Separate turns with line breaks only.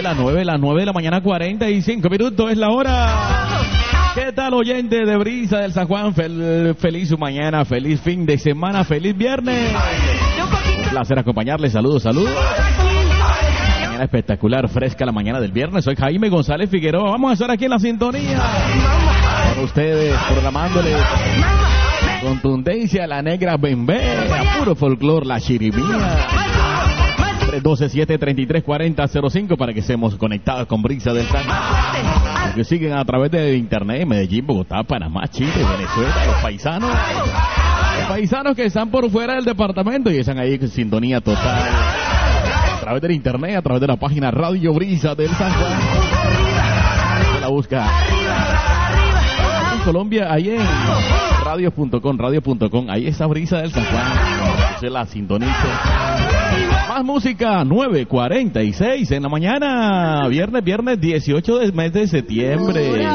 las 9 de la mañana, 45 minutos es la hora. ¿Qué tal, oyente de Brisa del San Juan? Feliz su mañana, feliz fin de semana, feliz viernes. Un placer acompañarles, saludos. Mañana espectacular, fresca la mañana del viernes. Soy Jaime González Figueroa. Vamos a estar aquí en la sintonía con ustedes, programándoles contundencia, la negra bembé, a puro folclor, la chirimía. 312-733-4005 para que estemos conectados con Brisa del San Juan. Que siguen a través de internet, Medellín, Bogotá, Panamá, Chile, Venezuela, los paisanos que están por fuera del departamento y están ahí en sintonía total a través del internet, a través de la página Radio Brisa del San Juan. Se la busca en Colombia, ahí en radio.com, ahí está Brisa del San Juan. Se la sintoniza. Más música, 9:46 en la mañana, viernes 18 del mes de septiembre.